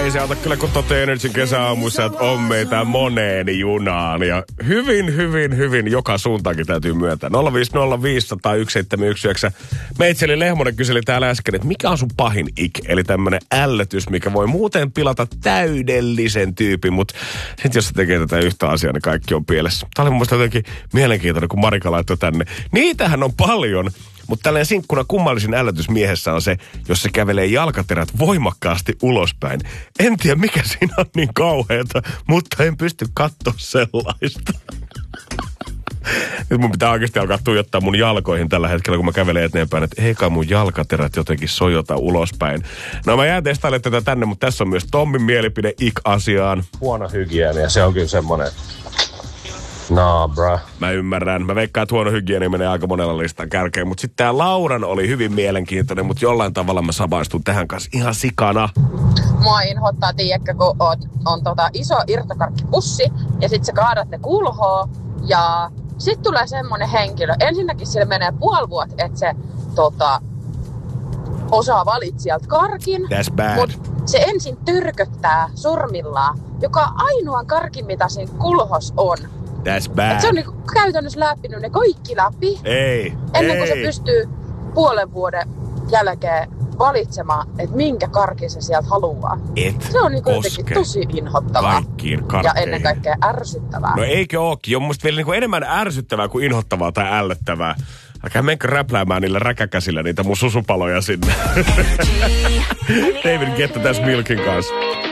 ei se auta kyllä kun toteen Energyn kesäaamussa, että on meitä moneen junaan. Ja hyvin joka suuntaankin täytyy myöntää. 050501719. Meitseli Lehmonen kyseli täällä äsken, että mikä on sun pahin eli tämmönen ällötys, mikä voi muuten pilata täydellisen tyypin, mutta sitten jos se tekee tätä yhtä asiaa, niin kaikki on pielessä. Tämä oli mun mielestä jotenkin mielenkiintoinen, kun Marika laittoi tänne. Niitähän on paljon. Mutta tällainen sinkkuna kummallisin ällötys miehessä on se, jos se kävelee jalkaterät voimakkaasti ulospäin. En tiedä mikä siinä on niin kauheata, mutta en pysty katsoa sellaista. Nyt mun pitää oikeasti alkaa tuijottaa mun jalkoihin tällä hetkellä, kun mä kävelen eteenpäin, että eikä mun jalkaterät jotenkin sojota ulospäin. No mä jään testailemaan tätä tänne, mutta tässä on myös Tommin mielipide asiaan. Huono hygienia, se on kyllä semmonen. No, bro. Mä ymmärrän. Mä veikkaan, että huono hygienia menee aika monella listan kärkeen. Mutta sitten tää Lauran oli hyvin mielenkiintoinen, mutta jollain tavalla mä samaistun tähän kanssa ihan sikana. Mua inhottaa, tiedäkö, kun on iso irtokarkkipussi ja sit sä kaadat ne kulhoo ja sit tulee semmonen henkilö. Ensinnäkin sille menee puoli vuotta, että se osaa valita sieltä karkin. That's bad. Mut se ensin tyrköttää sormillaan, joka ainoan karkin, mitä siinä kulhos on. That's bad. Et se on niinku käytännössä läpinyt ne kaikki läpi. Ennen kuin se pystyy puolen vuoden jälkeen valitsemaan, että minkä karkin se sieltä haluaa. Se on niinku jotenkin tosi inhottavaa. Kaikkiin karkkeihin. Ja ennen kaikkea ärsyttävää. No eikö ookin? On musta vielä niinku enemmän ärsyttävää kuin inhottavaa tai ällöttävää. Älkää menkö räpläämään niillä räkäkäsillä niitä mun susupaloja sinne. David Guetta tässä Milkin kanssa.